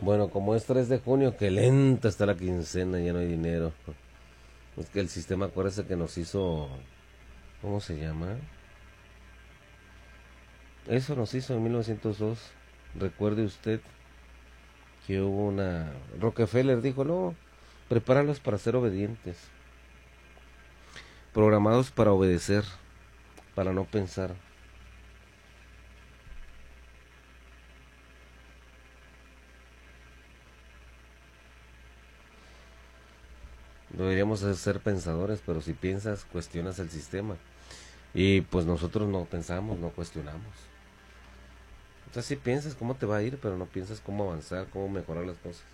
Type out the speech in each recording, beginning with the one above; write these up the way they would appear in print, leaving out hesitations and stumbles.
Bueno, como es 3 de junio, que lenta está la quincena, ya no hay dinero. Es que el sistema, acuérdese que nos hizo, ¿cómo se llama? Eso nos hizo en 1902. Recuerde usted que hubo una... Rockefeller dijo, no, prepáralos para ser obedientes, programados para obedecer, para no pensar. Deberíamos ser pensadores, pero si piensas, cuestionas el sistema. Y pues nosotros no pensamos, no cuestionamos. O sea, si piensas cómo te va a ir, pero no piensas cómo avanzar, cómo mejorar las cosas.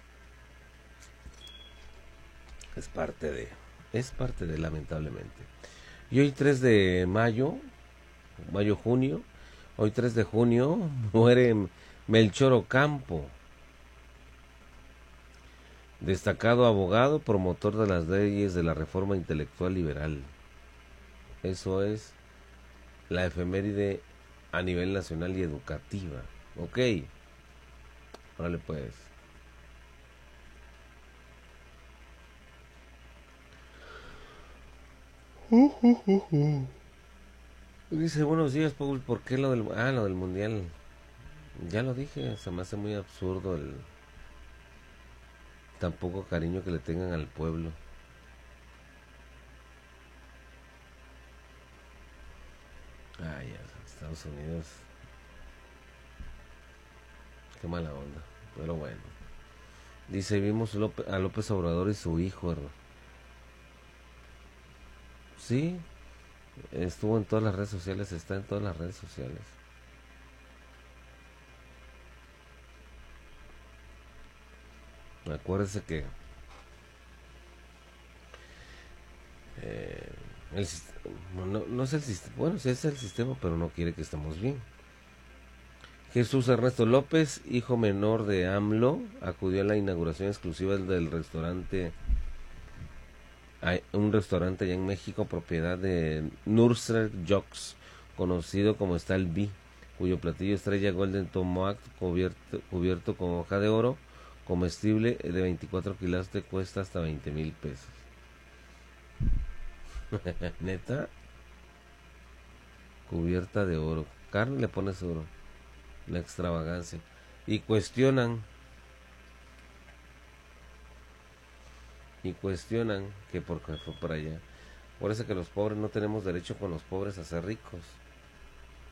Es parte de, es parte de, lamentablemente. Y hoy 3 de mayo, junio, hoy 3 de junio, muere Melchor Ocampo, destacado abogado, promotor de las leyes de la reforma intelectual liberal. Eso es la efeméride a nivel nacional y educativa. Ok, órale pues. Dice, buenos días, Paul, ¿por qué lo del... Ah, lo del mundial. Ya lo dije, se me hace muy absurdo el tan poco cariño que le tengan al pueblo. Ay, Estados Unidos, qué mala onda, pero bueno. Dice, vimos a López Obrador y su hijo. Sí, estuvo en todas las redes sociales, está en todas las redes sociales. Acuérdese que eh, el, no, no es el sistema, bueno, sí es el sistema, pero no quiere que estemos bien. Jesús Ernesto López, hijo menor de AMLO, acudió a la inauguración exclusiva del restaurante, un restaurante allá en México, propiedad de Nurser Jocks, conocido como está el B, cuyo platillo estrella Golden Tomahawk cubierto con hoja de oro, comestible de 24 kilos, te cuesta hasta 20,000 pesos. Neta, cubierta de oro. Carne le pones oro. La extravagancia. Y cuestionan que porque fue por allá. Por eso que los pobres no tenemos derecho con los pobres a ser ricos.